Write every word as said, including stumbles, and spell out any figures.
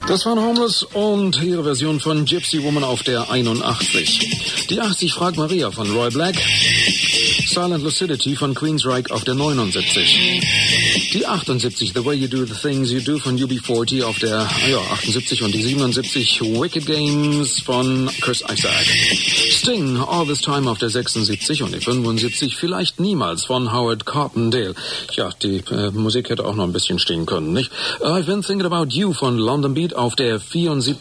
Das waren Homeless und ihre Version von Gypsy Woman auf der einundachtzig. Die achtzig Frag Maria von Roy Black. Silent Lucidity von Queensryche auf der neunundsiebzig. Die achtundsiebzig, The Way You Do the Things You Do von U B vierzig auf der ja, achtundsiebzig und die siebenundsiebzig, Wicked Games von Chris Isaak. Sting, All This Time auf der sechsundsiebzig und die fünfundsiebzig, Vielleicht Niemals von Howard Carpendale. Ja, die äh, Musik hätte auch noch ein bisschen stehen können, nicht? I've Been Thinking About You von London Beat auf der vierundsiebzig.